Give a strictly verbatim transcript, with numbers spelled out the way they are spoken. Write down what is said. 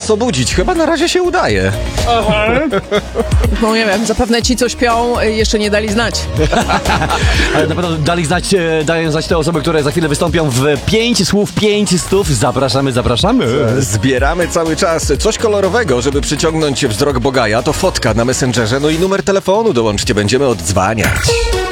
was obudzić. Chyba na razie się udaje. No nie wiem, zapewne ci, co śpią, jeszcze nie dali znać. Ale na pewno dali znać, e, dają znać te osoby, które za chwilę wystąpią w pięć słów, pięć stów. Zapraszamy, zapraszamy. Zbieramy cały czas coś kolorowego, żeby przyciągnąć wzrok Bogaja. To fotka na Messengerze, no i numer telefonu dołączcie, będziemy oddzwaniać.